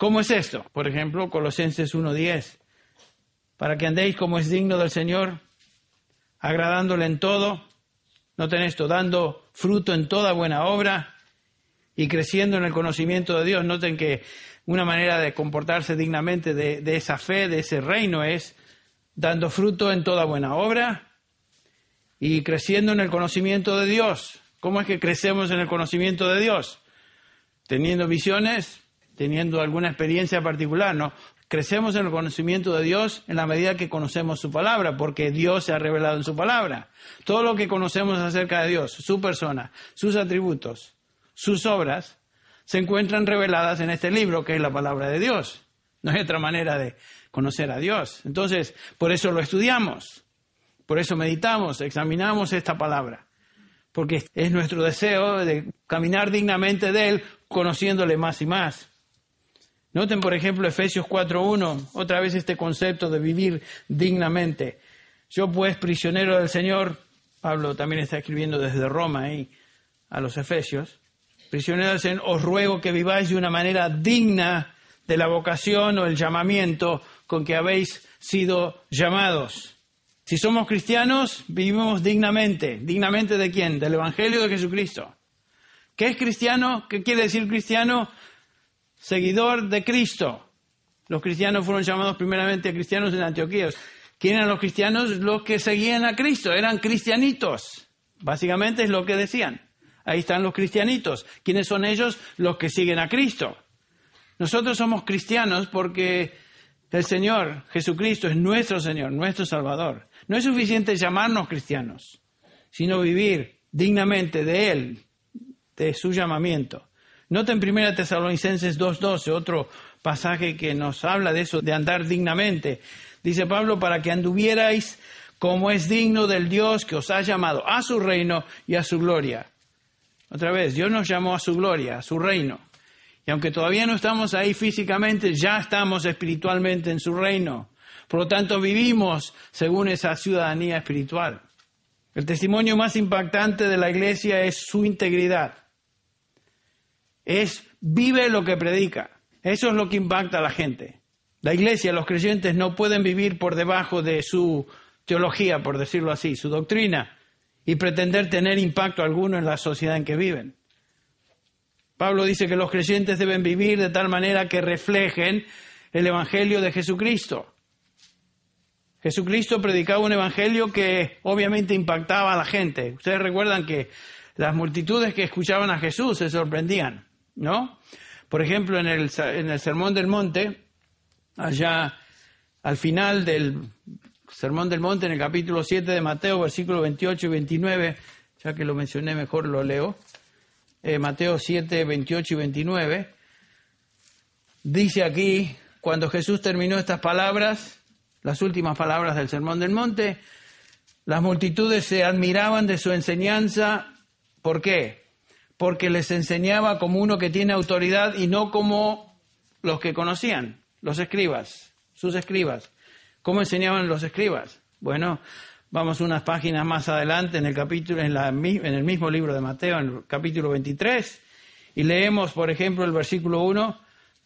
¿Cómo es esto? Por ejemplo, Colosenses 1:10. Para que andéis como es digno del Señor, agradándole en todo. Noten esto, dando fruto en toda buena obra y creciendo en el conocimiento de Dios. Noten que una manera de comportarse dignamente de esa fe, de ese reino, es dando fruto en toda buena obra y creciendo en el conocimiento de Dios. ¿Cómo es que crecemos en el conocimiento de Dios? Teniendo visiones, teniendo alguna experiencia particular, ¿no? Crecemos en el conocimiento de Dios en la medida que conocemos su palabra, porque Dios se ha revelado en su palabra. Todo lo que conocemos acerca de Dios, su persona, sus atributos, sus obras, se encuentran reveladas en este libro, que es la palabra de Dios. No hay otra manera de conocer a Dios. Entonces, por eso lo estudiamos, por eso meditamos, examinamos esta palabra, porque es nuestro deseo de caminar dignamente de Él, conociéndole más y más. Noten, por ejemplo, Efesios 4:1, otra vez este concepto de vivir dignamente. Yo, pues, prisionero del Señor, Pablo también está escribiendo desde Roma ahí a los Efesios, prisionero del Señor, os ruego que viváis de una manera digna de la vocación o el llamamiento con que habéis sido llamados. Si somos cristianos, vivimos dignamente. ¿Dignamente de quién? Del Evangelio de Jesucristo. ¿Qué es cristiano? ¿Qué quiere decir cristiano? Seguidor de Cristo. Los cristianos fueron llamados primeramente cristianos en Antioquía. ¿Quién eran los cristianos? Los que seguían a Cristo. Eran cristianitos. Básicamente es lo que decían. Ahí están los cristianitos. ¿Quiénes son ellos? Los que siguen a Cristo. Nosotros somos cristianos porque el Señor Jesucristo es nuestro Señor, nuestro Salvador. No es suficiente llamarnos cristianos, sino vivir dignamente de Él, de su llamamiento. Noten 1 Tesalonicenses 2:12, otro pasaje que nos habla de eso, de andar dignamente. Dice Pablo, para que anduvierais como es digno del Dios que os ha llamado a su reino y a su gloria. Otra vez, Dios nos llamó a su gloria, a su reino. Y aunque todavía no estamos ahí físicamente, ya estamos espiritualmente en su reino. Por lo tanto, vivimos según esa ciudadanía espiritual. El testimonio más impactante de la iglesia es su integridad. Vive lo que predica. Eso es lo que impacta a la gente. La iglesia, los creyentes no pueden vivir por debajo de su teología, por decirlo así, su doctrina, y pretender tener impacto alguno en la sociedad en que viven. Pablo dice que los creyentes deben vivir de tal manera que reflejen el evangelio de Jesucristo. Jesucristo predicaba un evangelio que obviamente impactaba a la gente. Ustedes recuerdan que las multitudes que escuchaban a Jesús se sorprendían, ¿no? Por ejemplo, en el Sermón del Monte, allá al final del Sermón del Monte, en el capítulo 7 de Mateo, versículos 28 y 29, ya que lo mencioné, mejor lo leo. Mateo 7, 28 y 29, dice aquí, cuando Jesús terminó estas palabras, las últimas palabras del Sermón del Monte, las multitudes se admiraban de su enseñanza. ¿Por qué? Porque les enseñaba como uno que tiene autoridad y no como los que conocían, los escribas, sus escribas. ¿Cómo enseñaban los escribas? Bueno, vamos unas páginas más adelante en el mismo libro de Mateo, en el capítulo 23, y leemos, por ejemplo, el versículo 1.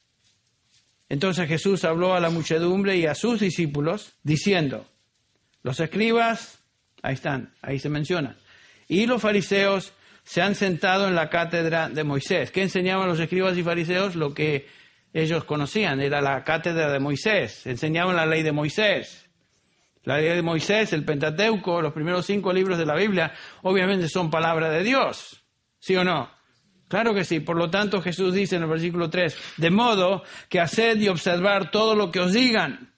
Entonces Jesús habló a la muchedumbre y a sus discípulos, diciendo, los escribas, ahí están, ahí se menciona, y los fariseos se han sentado en la cátedra de Moisés. ¿Qué enseñaban los escribas y fariseos? Lo que ellos conocían, era la cátedra de Moisés, enseñaban la ley de Moisés. La ley de Moisés, el Pentateuco, los primeros 5 libros de la Biblia, obviamente son palabra de Dios. ¿Sí o no? Claro que sí. Por lo tanto, Jesús dice en el versículo 3, de modo que haced y observar todo lo que os digan,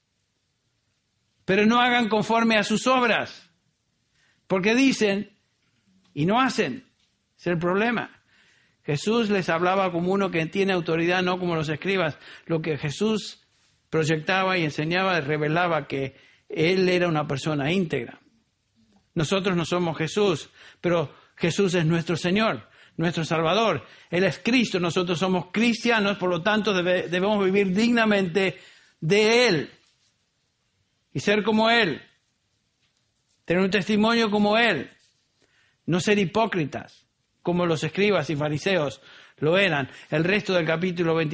pero no hagan conforme a sus obras, porque dicen y no hacen. Ese es el problema. Jesús les hablaba como uno que tiene autoridad, no como los escribas. Lo que Jesús proyectaba y enseñaba, revelaba que Él era una persona íntegra. Nosotros no somos Jesús, pero Jesús es nuestro Señor, nuestro Salvador. Él es Cristo, nosotros somos cristianos, por lo tanto debemos vivir dignamente de Él y ser como Él, tener un testimonio como Él, no ser hipócritas como los escribas y fariseos lo eran. El resto del capítulo 23